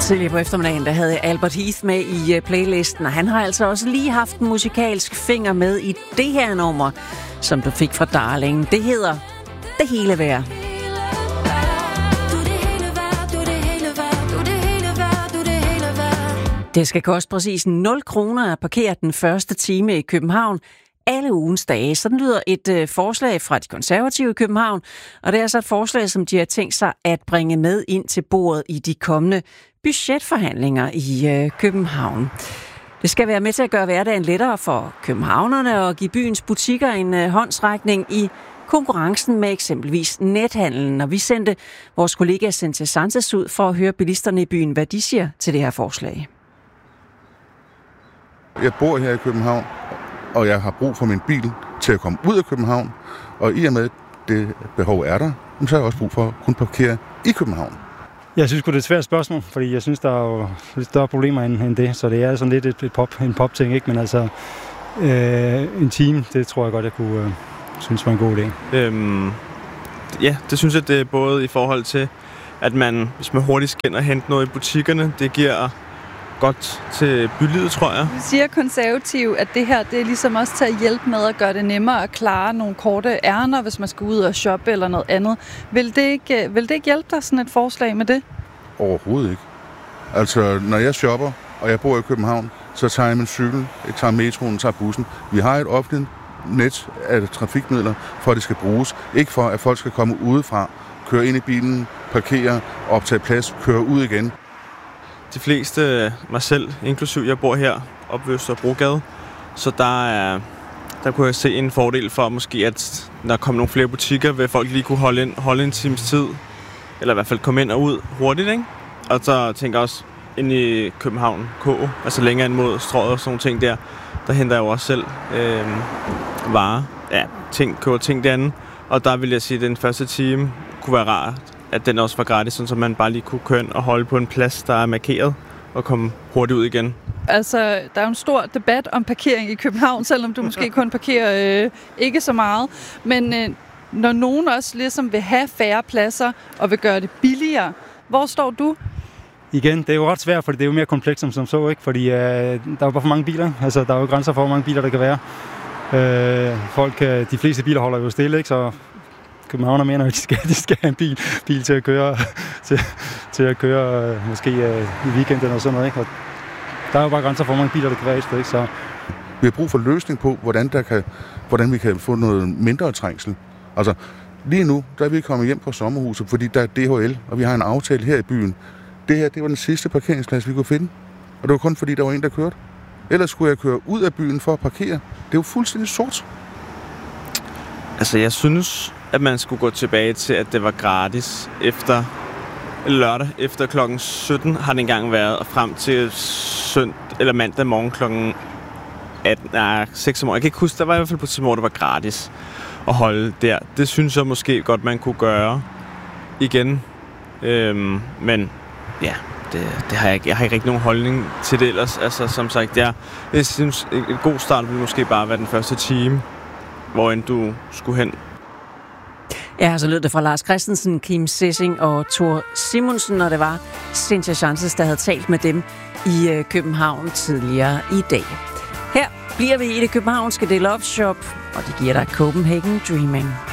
Tidligere på eftermiddagen, der havde Albert Heath med i playlisten, og han har altså også lige haft en musikalsk finger med i det her nummer, som du fik fra Darling. Det hedder Det hele værd. Det skal koste præcis 0 kroner at parkere den første time i København alle ugens dage. Sådan lyder et forslag fra de konservative i København, og det er så et forslag, som de har tænkt sig at bringe med ind til bordet i de kommende budgetforhandlinger i København. Det skal være med til at gøre hverdagen lettere for københavnerne og give byens butikker en håndsrækning i konkurrencen med eksempelvis nethandlen. Og vi sendte vores kollega Cynthia Sanchez ud for at høre bilisterne i byen, hvad de siger til det her forslag. Jeg bor her i København, og jeg har brug for min bil til at komme ud af København. Og i og med det behov er der, så har jeg også brug for at kunne parkere i København. Jeg synes det er et svært spørgsmål, fordi jeg synes, der er jo lidt større problemer end det. Så det er sådan lidt en pop-ting, ikke? Men altså, en time, det tror jeg godt, jeg kunne synes var en god idé. Ja, det synes jeg, det er både i forhold til, at man, hvis man hurtigt skal ind og hente noget i butikkerne, det giver godt til bylivet, tror jeg. Du siger konservativ, at det her det er ligesom også til at hjælpe med at gøre det nemmere at klare nogle korte ærender, hvis man skal ud og shoppe eller noget andet. Vil det ikke hjælpe dig, sådan et forslag med det? Overhovedet ikke. Altså, når jeg shopper, og jeg bor i København, så tager jeg min cykel, jeg tager metroen, tager bussen. Vi har et offentligt net af trafikmidler, for at det skal bruges. Ikke for, at folk skal komme udefra, køre ind i bilen, parkere, optage plads, køre ud igen. De fleste, mig selv, inklusiv jeg bor her oppe ved Østerbrogade, så der kunne jeg se en fordel for måske, at når der kommer nogle flere butikker, vil folk lige kunne holde en times tid, eller i hvert fald komme ind og ud hurtigt, ikke? Og så tænker jeg også ind i København K, altså længere ind mod Strøget og sådan nogle ting der henter jeg jo også selv varer, køber ting derinde, og der vil jeg sige, at den første time kunne være rart, at den også var gratis, så man bare lige kunne køre ind og holde på en plads, der er markeret, og komme hurtigt ud igen. Altså, der er jo en stor debat om parkering i København, selvom du måske kun parkerer ikke så meget. Men når nogen også ligesom vil have færre pladser og vil gøre det billigere, hvor står du? Igen, det er jo ret svært, fordi det er jo mere komplekst som så, ikke? Fordi der er jo bare for mange biler. Altså, der er jo grænser for, hvor mange biler der kan være. De fleste biler holder jo stille, ikke? Så københavner mener, at de skal have en bil til at køre, til at køre måske i weekenden og sådan noget, ikke? Og der er jo bare grænser for, hvor mange biler der kan være et sted, ikke? Så vi har brug for løsning på, hvordan vi kan få noget mindre trængsel. Altså, lige nu, der er vi kommet hjem på sommerhuset, fordi der er DHL, og vi har en aftale her i byen. Det her, det var den sidste parkeringsplads, vi kunne finde. Og det var kun fordi, der var en, der kørte. Ellers skulle jeg køre ud af byen for at parkere. Det er jo fuldstændig sort. Altså, jeg synes, at man skulle gå tilbage til, at det var gratis efter lørdag. Efter klokken 17 har det engang været, og frem til mandag morgen klokken 6 om morgenen. Jeg kan ikke huske, der var i hvert fald på tidspunkt, der var gratis at holde der. Det synes jeg måske godt, man kunne gøre igen. Men ja, det har jeg ikke. Jeg har ikke rigtig nogen holdning til det ellers. Altså, som sagt, jeg synes, en god start ville måske bare være den første time, hvorend du skulle hen. Ja, så lød det fra Lars Christensen, Kim Sessing og Thor Simonsen, og det var Cynthia Sanchez, der havde talt med dem i København tidligere i dag. Her bliver vi i det københavnske Deluxe Shop, og det giver dig Copenhagen Dreaming.